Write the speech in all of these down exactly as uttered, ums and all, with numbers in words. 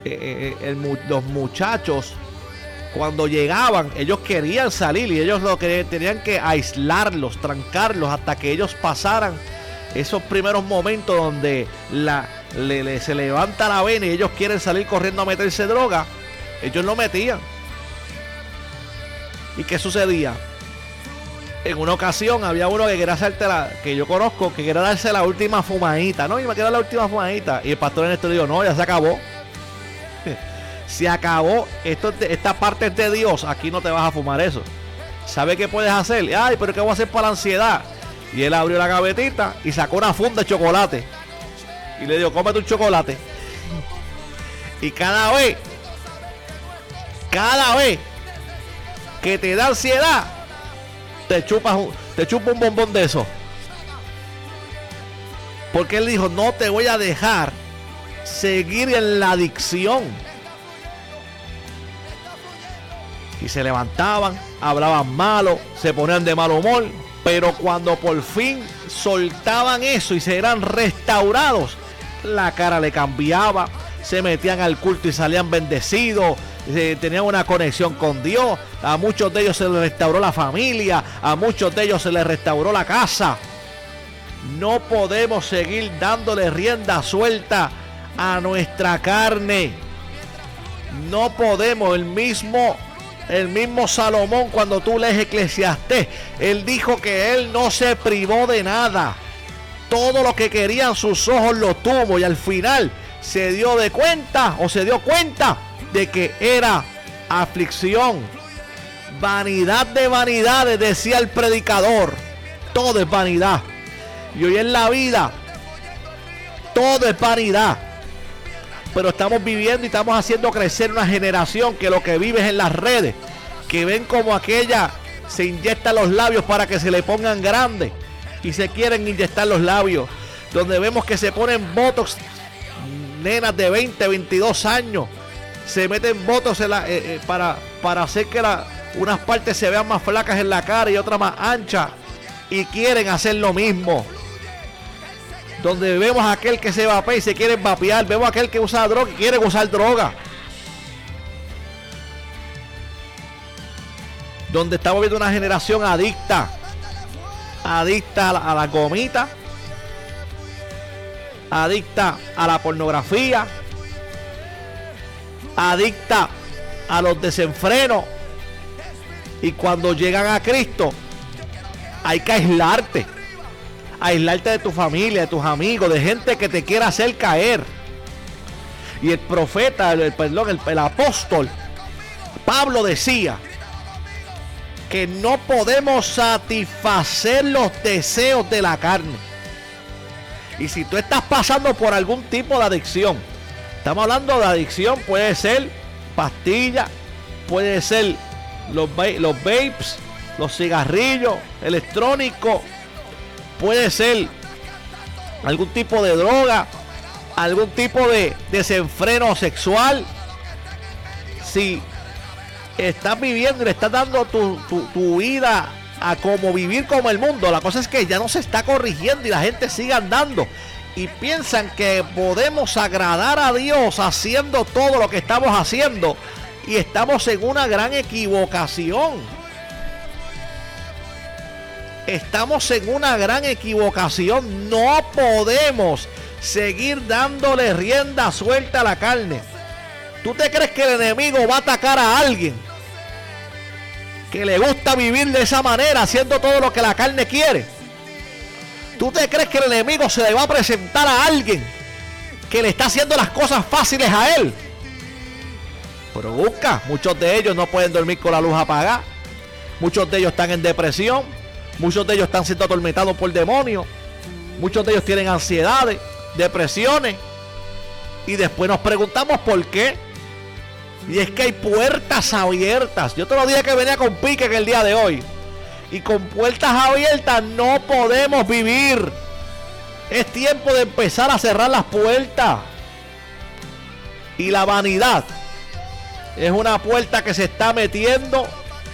eh, eh, el, los muchachos, cuando llegaban, ellos querían salir y ellos lo que tenían que aislarlos, trancarlos hasta que ellos pasaran esos primeros momentos donde la, le, le, se levanta la vena y ellos quieren salir corriendo a meterse droga. Ellos lo metían. ¿Y qué sucedía? En una ocasión había uno que quería hacerte la, que yo conozco, que quería darse la última fumadita. No, y me queda la última fumadita. Y el pastor en esto le dijo, no, ya se acabó. Se acabó. Esto, esta parte es de Dios. Aquí no te vas a fumar eso. ¿Sabe qué puedes hacer? Ay, pero ¿qué voy a hacer para la ansiedad? Y él abrió la gavetita y sacó una funda de chocolate. Y le dijo, cómete un chocolate. Y cada vez, cada vez que te da ansiedad, te chupas, te chupa un bombón de eso. Porque él dijo, no te voy a dejar seguir en la adicción. Y se levantaban, hablaban malo, se ponían de mal humor, pero cuando por fin soltaban eso y se eran restaurados, la cara le cambiaba, se metían al culto y salían bendecidos, tenían una conexión con Dios. A muchos de ellos se les restauró la familia, a muchos de ellos se les restauró la casa. No podemos seguir dándole rienda suelta a nuestra carne. No podemos. El mismo el mismo Salomón, cuando tú lees Eclesiastés, él dijo que él no se privó de nada. Todo lo que querían sus ojos lo tuvo, y al final se dio de cuenta o se dio cuenta de que era aflicción, vanidad de vanidades, decía el predicador. Todo es vanidad. Y hoy en la vida todo es vanidad. Pero estamos viviendo y estamos haciendo crecer una generación que lo que vive es en las redes, que ven como aquella se inyecta los labios para que se le pongan grandes y se quieren inyectar los labios, donde vemos que se ponen botox, nenas de veinte, veintidós años, se meten botox en la, eh, eh, para, para hacer que la, unas partes se vean más flacas en la cara y otras más anchas, y quieren hacer lo mismo. Donde vemos a aquel que se vapea y se quiere vapear, vemos a aquel que usa droga y quiere usar droga. Donde estamos viendo una generación adicta, adicta a la, a la gomita, adicta a la pornografía, adicta a los desenfrenos. Y cuando llegan a Cristo, hay que aislarte. Aislarte de tu familia, de tus amigos, de gente que te quiera hacer caer. Y el profeta, el, perdón, el, el apóstol Pablo decía que no podemos satisfacer los deseos de la carne. Y si tú estás pasando por algún tipo de adicción, estamos hablando de adicción, puede ser pastillas, puede ser los, los vapes, los cigarrillos electrónicos, puede ser algún tipo de droga, algún tipo de desenfreno sexual. Si estás viviendo y le estás dando tu, tu, tu vida a como vivir como el mundo, la cosa es que ya no se está corrigiendo y la gente sigue andando y piensan que podemos agradar a Dios haciendo todo lo que estamos haciendo, y estamos en una gran equivocación. Estamos en una gran equivocación. No podemos seguir dándole rienda suelta a la carne. ¿Tú te crees que el enemigo va a atacar a alguien que le gusta vivir de esa manera, haciendo todo lo que la carne quiere? ¿Tú te crees que el enemigo se le va a presentar a alguien que le está haciendo las cosas fáciles a él? Pero busca, muchos de ellos no pueden dormir con la luz apagada. Muchos de ellos están en depresión. Muchos de ellos están siendo atormentados por demonios. Muchos de ellos tienen ansiedades, depresiones. Y después nos preguntamos por qué. Y es que hay puertas abiertas. Yo te lo dije que venía con pique en el día de hoy. Y con puertas abiertas no podemos vivir. Es tiempo de empezar a cerrar las puertas. Y la vanidad es una puerta que se está metiendo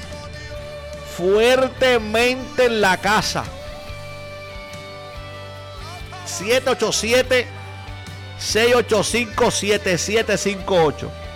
fuertemente en la casa. siete ocho siete, seis ocho cinco, siete siete cinco ocho.